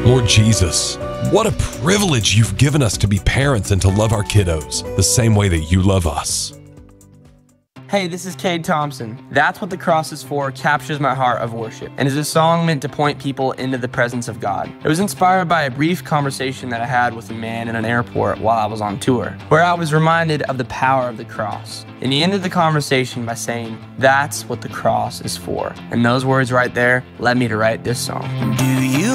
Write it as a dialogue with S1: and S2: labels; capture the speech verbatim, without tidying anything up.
S1: Lord Jesus, what a privilege you've given us to be parents and to love our kiddos the same way that you love us.
S2: Hey, this is Cade Thompson. That's What the Cross is For captures my heart of worship and is a song meant to point people into the presence of God. It was inspired by a brief conversation that I had with a man in an airport while I was on tour, where I was reminded of the power of the cross. And he ended the conversation by saying, "That's what the cross is for." And those words right there led me to write this song.